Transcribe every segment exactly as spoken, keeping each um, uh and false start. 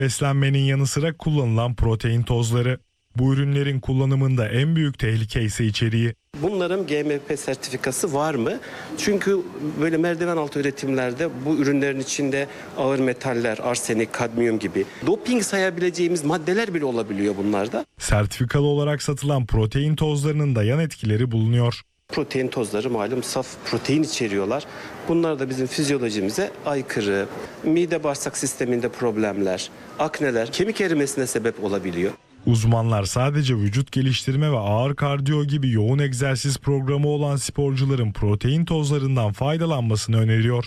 Beslenmenin yanı sıra kullanılan protein tozları. Bu ürünlerin kullanımında en büyük tehlike ise içeriği. Bunların G M P sertifikası var mı? Çünkü böyle merdiven altı üretimlerde bu ürünlerin içinde ağır metaller, arsenik, kadmiyum gibi doping sayabileceğimiz maddeler bile olabiliyor bunlarda. Sertifikalı olarak satılan protein tozlarının da yan etkileri bulunuyor. Protein tozları malum saf protein içeriyorlar. Bunlar da bizim fizyolojimize aykırı. Mide bağırsak sisteminde problemler, akneler, kemik erimesine sebep olabiliyor. Uzmanlar sadece vücut geliştirme ve ağır kardiyo gibi yoğun egzersiz programı olan sporcuların protein tozlarından faydalanmasını öneriyor.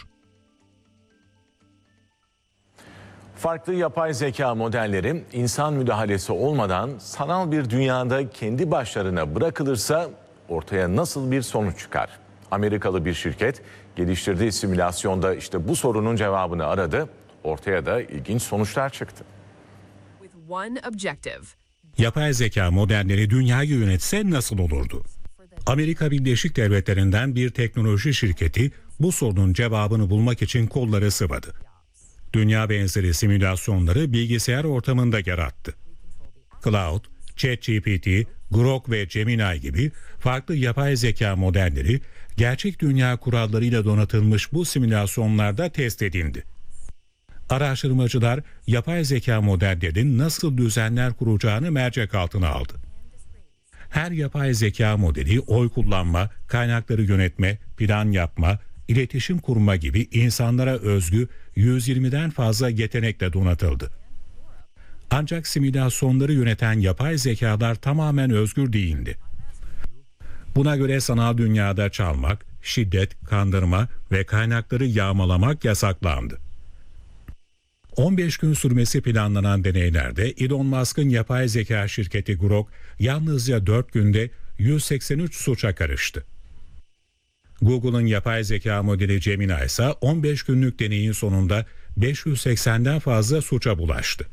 Farklı yapay zeka modelleri insan müdahalesi olmadan sanal bir dünyada kendi başlarına bırakılırsa ortaya nasıl bir sonuç çıkar? Amerikalı bir şirket geliştirdiği simülasyonda işte bu sorunun cevabını aradı. Ortaya da ilginç sonuçlar çıktı. Yapay zeka modelleri dünyayı yönetse nasıl olurdu? Amerika Birleşik Devletleri'nden bir teknoloji şirketi bu sorunun cevabını bulmak için kolları sıvadı. Dünya benzeri simülasyonları bilgisayar ortamında yarattı. Cloud, ChatGPT, Grok ve Gemini gibi farklı yapay zeka modelleri gerçek dünya kurallarıyla donatılmış bu simülasyonlarda test edildi. Araştırmacılar yapay zeka modellerinin nasıl düzenler kuracağını mercek altına aldı. Her yapay zeka modeli oy kullanma, kaynakları yönetme, plan yapma, iletişim kurma gibi insanlara özgü yüz yirmiden fazla yetenekle donatıldı. Ancak simülasyonları yöneten yapay zekalar tamamen özgür değildi. Buna göre sanal dünyada çalmak, şiddet, kandırma ve kaynakları yağmalamak yasaklandı. on beş gün sürmesi planlanan deneylerde Elon Musk'ın yapay zeka şirketi Grok yalnızca dört günde yüz seksen üç suça karıştı. Google'ın yapay zeka modeli Gemini ise on beş günlük deneyin sonunda beş yüz seksenden fazla suça bulaştı.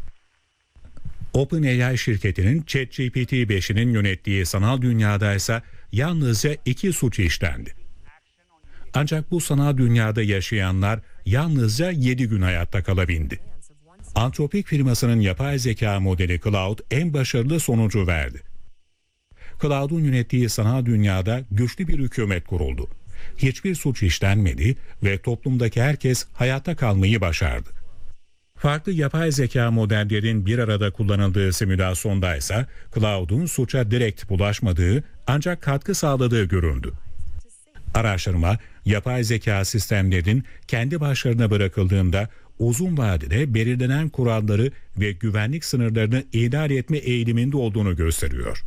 OpenAI şirketinin ChatGPT beşinin yönettiği sanal dünyada ise yalnızca iki suç işlendi. Ancak bu sanal dünyada yaşayanlar yalnızca yedi gün hayatta kalabildi. Anthropic firmasının yapay zeka modeli Cloud en başarılı sonucu verdi. Cloud'un yönettiği sanal dünyada güçlü bir hükümet kuruldu. Hiçbir suç işlenmedi ve toplumdaki herkes hayatta kalmayı başardı. Farklı yapay zeka modellerin bir arada kullanıldığı simülasyonda ise Cloud'un suça direkt bulaşmadığı ancak katkı sağladığı görüldü. Araştırma, yapay zeka sistemlerinin kendi başlarına bırakıldığında uzun vadede belirlenen kuralları ve güvenlik sınırlarını ihlal etme eğiliminde olduğunu gösteriyor.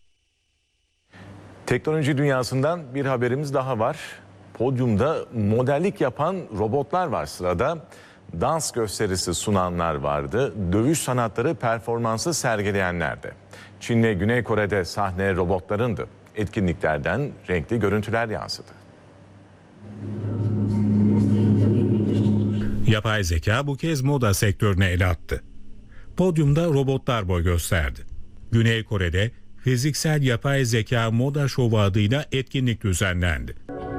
Teknoloji dünyasından bir haberimiz daha var. Podyumda modellik yapan robotlar var sırada. Dans gösterisi sunanlar vardı. Dövüş sanatları performansı sergileyenler de. Çin ve Güney Kore'de sahne robotlarındı. Etkinliklerden renkli görüntüler yansıdı. Yapay zeka bu kez moda sektörüne el attı. Podyumda robotlar boy gösterdi. Güney Kore'de fiziksel yapay zeka moda şovu adıyla etkinlik düzenlendi.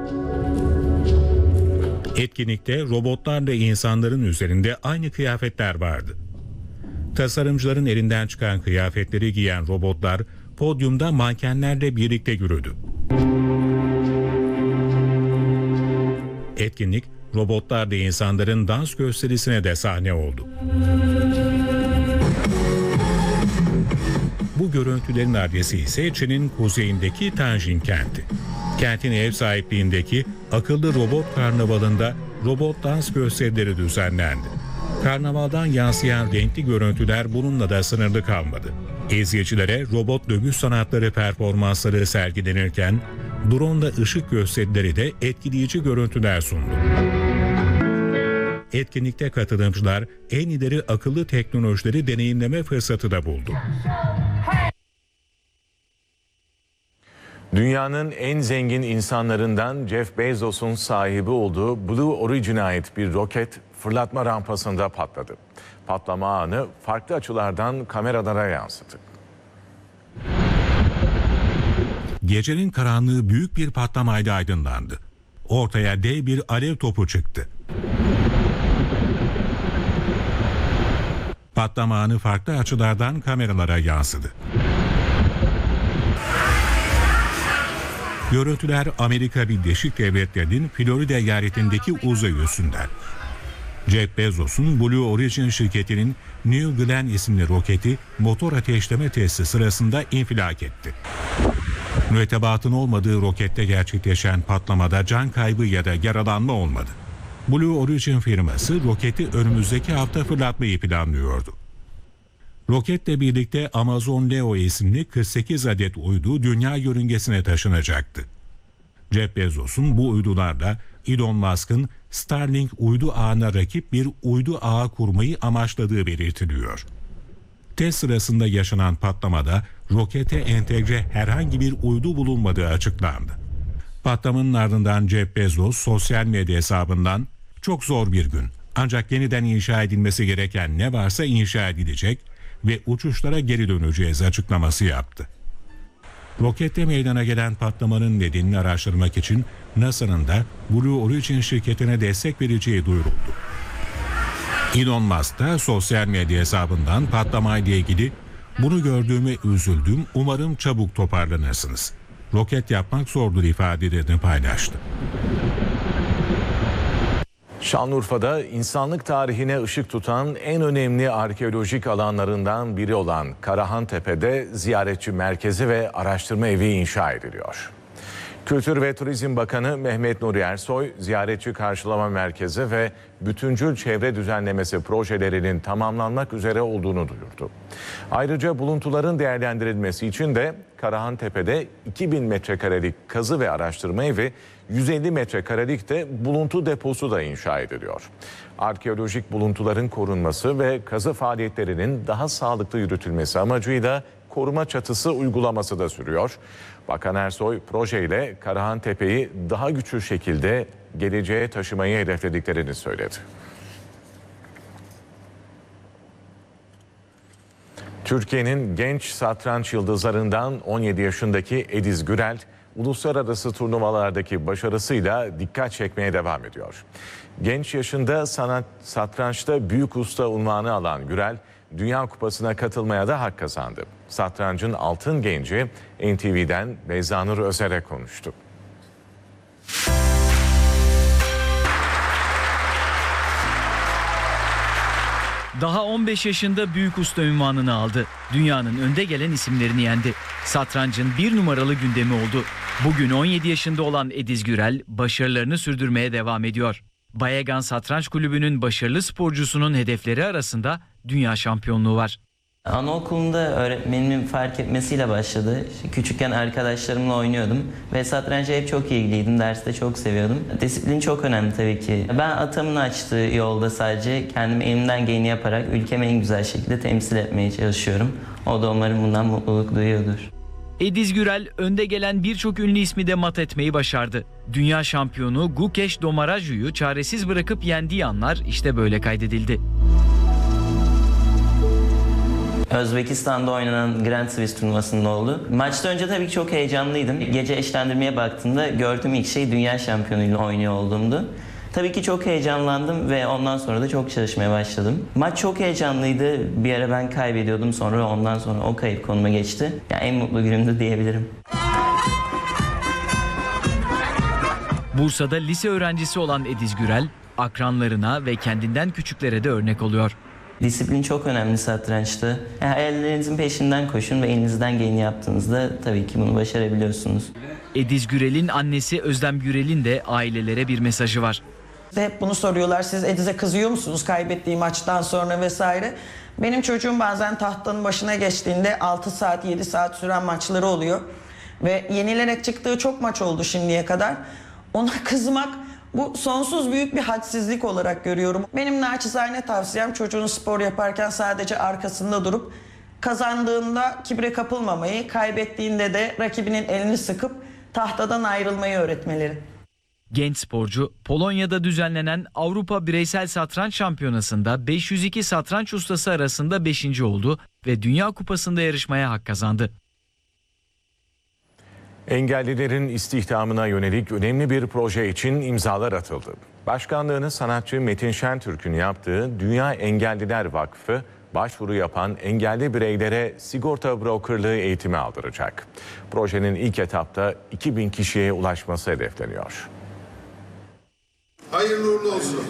Etkinlikte robotlarla insanların üzerinde aynı kıyafetler vardı. Tasarımcıların elinden çıkan kıyafetleri giyen robotlar podyumda mankenlerle birlikte yürüdü. Etkinlik robotlarla insanların dans gösterisine de sahne oldu. Bu görüntülerin adresi ise Çin'in kuzeyindeki Tianjin kenti. Kentin ev sahipliğindeki akıllı robot karnavalında robot dans gösterileri düzenlendi. Karnavaldan yansıyan renkli görüntüler bununla da sınırlı kalmadı. İzleyicilere robot dövüş sanatları performansları sergilenirken drone'la ışık gösterileri de etkileyici görüntüler sundu. Etkinlikte katılımcılar en ileri akıllı teknolojileri deneyimleme fırsatı da buldu. Dünyanın en zengin insanlarından Jeff Bezos'un sahibi olduğu Blue Origin'e ait bir roket fırlatma rampasında patladı. Patlama anı farklı açılardan kameralara yansıdı. Gecenin karanlığı büyük bir patlamayla aydınlandı. Ortaya dev bir alev topu çıktı. Patlama anı farklı açılardan kameralara yansıdı. Görüntüler Amerika Birleşik Devletleri'nin Florida eyaletindeki uzay üssünden. Jeff Bezos'un Blue Origin şirketinin New Glenn isimli roketi motor ateşleme testi sırasında infilak etti. Mürettebatın olmadığı rokette gerçekleşen patlamada can kaybı ya da yaralanma olmadı. Blue Origin firması roketi önümüzdeki hafta fırlatmayı planlıyordu. Roketle birlikte Amazon Leo isimli kırk sekiz adet uydu dünya yörüngesine taşınacaktı. Jeff Bezos'un bu uydularla Elon Musk'ın Starlink uydu ağına rakip bir uydu ağı kurmayı amaçladığı belirtiliyor. Test sırasında yaşanan patlamada rokete entegre herhangi bir uydu bulunmadığı açıklandı. Patlamanın ardından Jeff Bezos sosyal medya hesabından "Çok zor bir gün, ancak yeniden inşa edilmesi gereken ne varsa inşa edilecek ve uçuşlara geri döneceğiz" açıklaması yaptı. Rokette meydana gelen patlamanın nedenini araştırmak için NASA'nın da Blue Origin şirketine destek vereceği duyuruldu. Elon Musk da sosyal medya hesabından patlamayla ilgili "Bunu gördüğüme üzüldüm, umarım çabuk toparlanırsınız. Roket yapmak zordur" ifadelerini paylaştı. Şanlıurfa'da insanlık tarihine ışık tutan en önemli arkeolojik alanlarından biri olan Karahantepe'de ziyaretçi merkezi ve araştırma evi inşa ediliyor. Kültür ve Turizm Bakanı Mehmet Nuri Ersoy, ziyaretçi karşılama merkezi ve bütüncül çevre düzenlemesi projelerinin tamamlanmak üzere olduğunu duyurdu. Ayrıca buluntuların değerlendirilmesi için de Karahantepe'de iki bin metrekarelik kazı ve araştırma evi, yüz elli metrekarelik de buluntu deposu da inşa ediliyor. Arkeolojik buluntuların korunması ve kazı faaliyetlerinin daha sağlıklı yürütülmesi amacıyla koruma çatısı uygulaması da sürüyor. Bakan Ersoy, projeyle Karahantepe'yi daha güçlü şekilde geleceğe taşımayı hedeflediklerini söyledi. Türkiye'nin genç satranç yıldızlarından on yedi yaşındaki Ediz Gürel, uluslararası turnuvalardaki başarısıyla dikkat çekmeye devam ediyor. Genç yaşında sanat satrançta büyük usta unvanı alan Gürel, Dünya Kupası'na katılmaya da hak kazandı. Satrancın altın genci N T V'den Beyzanur Özer'e konuştu. Daha on beş yaşında büyük usta unvanını aldı. Dünyanın önde gelen isimlerini yendi. Satrancın bir numaralı gündemi oldu. Bugün on yedi yaşında olan Ediz Gürel başarılarını sürdürmeye devam ediyor. Bayegan Satranç Kulübü'nün başarılı sporcusunun hedefleri arasında dünya şampiyonluğu var. Anaokulunda öğretmenimin fark etmesiyle başladı. Küçükken arkadaşlarımla oynuyordum ve satranca hep çok ilgiliydim. Derste çok seviyordum. Disiplin çok önemli tabii ki. Ben atamın açtığı yolda sadece kendimi elimden geleni yaparak ülkemi en güzel şekilde temsil etmeye çalışıyorum. O da umarım bundan mutluluk duyuyordur. Ediz Gürel önde gelen birçok ünlü ismi de mat etmeyi başardı. Dünya şampiyonu Gukesh Domaraju'yu çaresiz bırakıp yendiği anlar işte böyle kaydedildi. Özbekistan'da oynanan Grand Swiss turnuvasında oldu. Maçtan önce tabii ki çok heyecanlıydım. Gece eşlendirmeye baktığımda gördüğüm ilk şey dünya şampiyonuyla oynuyor olduğumdu. Tabii ki çok heyecanlandım ve ondan sonra da çok çalışmaya başladım. Maç çok heyecanlıydı. Bir ara ben kaybediyordum, sonra ondan sonra o kayıp konuma geçti. Yani en mutlu günümdü diyebilirim. Bursa'da lise öğrencisi olan Ediz Gürel, akranlarına ve kendinden küçüklere de örnek oluyor. Disiplin çok önemli satrançta. Yani hayallerinizin peşinden koşun ve elinizden geleni yaptığınızda tabii ki bunu başarabiliyorsunuz. Ediz Gürel'in annesi Özlem Gürel'in de ailelere bir mesajı var. Hep bunu soruyorlar, siz Ediz'e kızıyor musunuz kaybettiği maçtan sonra vesaire. Benim çocuğum bazen tahtanın başına geçtiğinde altı saat yedi saat süren maçları oluyor. Ve yenilerek çıktığı çok maç oldu şimdiye kadar. Ona kızmak, bu sonsuz büyük bir hadsizlik olarak görüyorum. Benim naçizane tavsiyem çocuğun spor yaparken sadece arkasında durup kazandığında kibre kapılmamayı, kaybettiğinde de rakibinin elini sıkıp tahtadan ayrılmayı öğretmeleri. Genç sporcu Polonya'da düzenlenen Avrupa Bireysel Satranç Şampiyonası'nda beş yüz iki satranç ustası arasında beşinci oldu ve Dünya Kupası'nda yarışmaya hak kazandı. Engellilerin istihdamına yönelik önemli bir proje için imzalar atıldı. Başkanlığını sanatçı Metin Şentürk'ün yaptığı Dünya Engelliler Vakfı başvuru yapan engelli bireylere sigorta brokerlığı eğitimi aldıracak. Projenin ilk etapta iki bin kişiye ulaşması hedefleniyor. Hayırlı uğurlu olsun.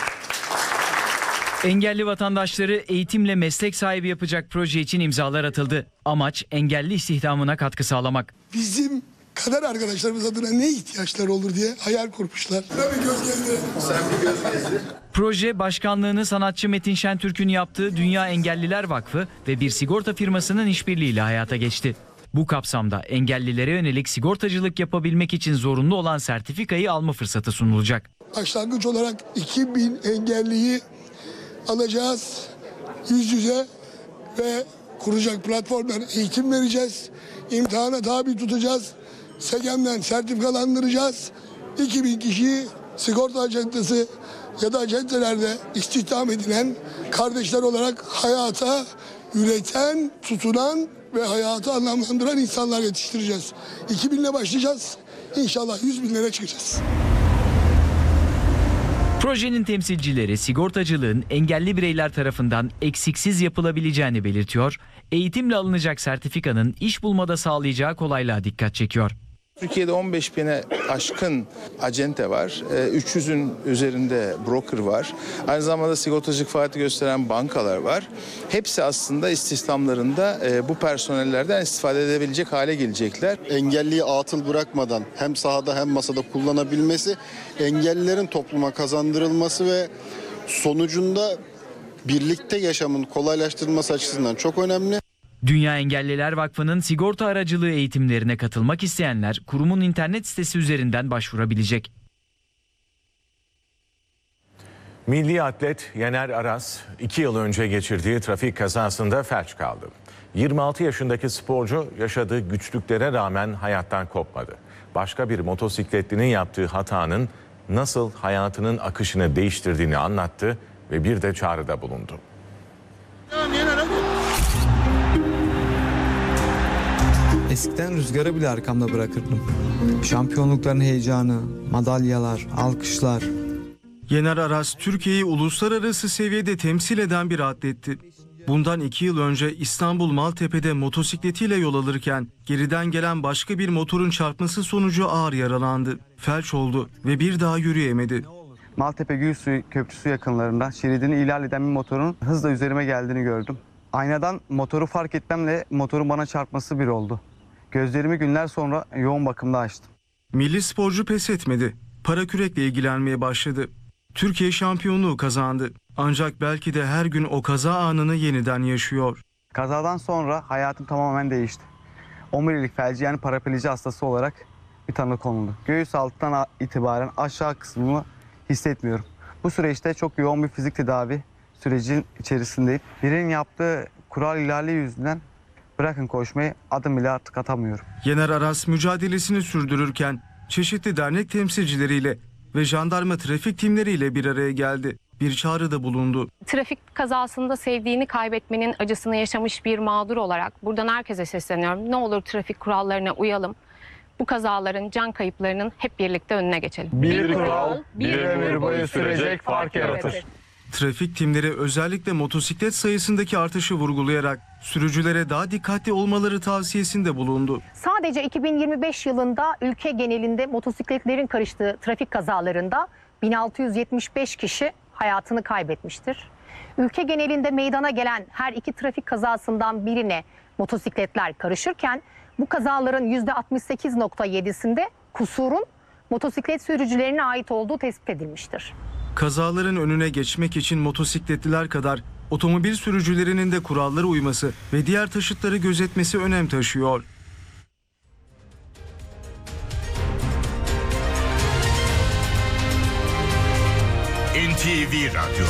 Engelli vatandaşları eğitimle meslek sahibi yapacak proje için imzalar atıldı. Amaç engelli istihdamına katkı sağlamak. Bizim kadar arkadaşlarımız adına ne ihtiyaçları olur diye hayal kurmuşlar. Tabii göz gezdi. Sen bir göz gezdi. Proje başkanlığını sanatçı Metin Şentürk'ün yaptığı Dünya Engelliler Vakfı ve bir sigorta firmasının işbirliğiyle hayata geçti. Bu kapsamda engellilere yönelik sigortacılık yapabilmek için zorunlu olan sertifikayı alma fırsatı sunulacak. Başlangıç olarak iki bin engelliyi alacağız yüz yüze ve kuracak platformdan eğitim vereceğiz. İmtihana tabi tutacağız. SEGEM'den sertifikalandıracağız. iki bin kişiyi sigorta acentesi ya da acentelerde istihdam edilen kardeşler olarak hayata üreten, tutunan ve hayatı anlamlandıran insanlar yetiştireceğiz. iki bin ile başlayacağız. İnşallah yüz binlere çıkacağız. Projenin temsilcileri sigortacılığın engelli bireyler tarafından eksiksiz yapılabileceğini belirtiyor. Eğitimle alınacak sertifikanın iş bulmada sağlayacağı kolaylığa dikkat çekiyor. Türkiye'de on beş bine aşkın acente var. üç yüzün üzerinde broker var. Aynı zamanda sigortacılık faaliyeti gösteren bankalar var. Hepsi aslında istihdamlarında bu personellerden istifade edebilecek hale gelecekler. Engelliyi atıl bırakmadan hem sahada hem masada kullanabilmesi, engellilerin topluma kazandırılması ve sonucunda birlikte yaşamın kolaylaştırılması açısından çok önemli. Dünya Engelliler Vakfı'nın sigorta aracılığı eğitimlerine katılmak isteyenler kurumun internet sitesi üzerinden başvurabilecek. Milli atlet Yener Aras iki yıl önce geçirdiği trafik kazasında felç kaldı. yirmi altı yaşındaki sporcu yaşadığı güçlüklere rağmen hayattan kopmadı. Başka bir motosikletlinin yaptığı hatanın nasıl hayatının akışını değiştirdiğini anlattı ve bir de çağrıda bulundu. Eskiden rüzgarı bile arkamda bırakırdım. Şampiyonlukların heyecanı, madalyalar, alkışlar. Yener Aras, Türkiye'yi uluslararası seviyede temsil eden bir atletti. Bundan iki yıl önce İstanbul Maltepe'de motosikletiyle yol alırken geriden gelen başka bir motorun çarpması sonucu ağır yaralandı. Felç oldu ve bir daha yürüyemedi. Maltepe Gülsuyu Köprüsü yakınlarında şeridini ihlal eden bir motorun hızla üzerime geldiğini gördüm. Aynadan motoru fark etmemle motorun bana çarpması bir oldu. Gözlerimi günler sonra yoğun bakımda açtım. Milli sporcu pes etmedi. Para kürekle ilgilenmeye başladı. Türkiye şampiyonluğu kazandı. Ancak belki de her gün o kaza anını yeniden yaşıyor. Kazadan sonra hayatım tamamen değişti. Omurilik felci yani parapleji hastası olarak bir tanı konuldu. Göğüs altından itibaren aşağı kısmımı hissetmiyorum. Bu süreçte çok yoğun bir fizik tedavi sürecin içerisindeyim. Birinin yaptığı kural ihlali yüzünden bırakın koşmayı adım bile artık atamıyorum. Yener Aras mücadelesini sürdürürken çeşitli dernek temsilcileriyle ve jandarma trafik timleriyle bir araya geldi. Bir çağrıda bulundu. Trafik kazasında sevdiğini kaybetmenin acısını yaşamış bir mağdur olarak buradan herkese sesleniyorum. Ne olur trafik kurallarına uyalım. Bu kazaların, can kayıplarının hep birlikte önüne geçelim. Bir kural, bir ömür boyu sürecek fark yaratır. Trafik timleri özellikle motosiklet sayısındaki artışı vurgulayarak sürücülere daha dikkatli olmaları tavsiyesinde bulundu. Sadece iki bin yirmi beş yılında ülke genelinde motosikletlerin karıştığı trafik kazalarında bin altı yüz yetmiş beş kişi hayatını kaybetmiştir. Ülke genelinde meydana gelen her iki trafik kazasından birine motosikletler karışırken bu kazaların yüzde altmış sekiz nokta yedisinde kusurun motosiklet sürücülerine ait olduğu tespit edilmiştir. Kazaların önüne geçmek için motosikletliler kadar otomobil sürücülerinin de kurallara uyması ve diğer taşıtları gözetmesi önem taşıyor. N T V Radyo.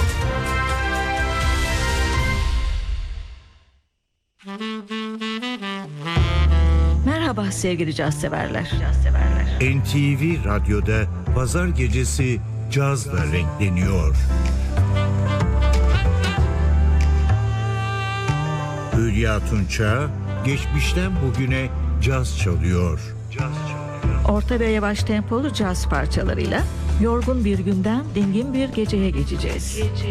Merhaba sevgili caz severler. N T V Radyo'da pazar gecesi cazla renkleniyor. Hülya Tunça geçmişten bugüne caz çalıyor. Orta ve yavaş tempolu caz parçalarıyla yorgun bir günden dingin bir geceye geçeceğiz.